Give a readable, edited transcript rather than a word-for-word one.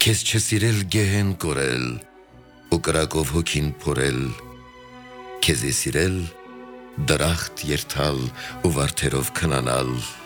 Քեզ չսիրել գեհեն կորել ու կրակով հոգին փորել, քեզ է սիրել դրախտ երթալ ու վարդերով քնանալ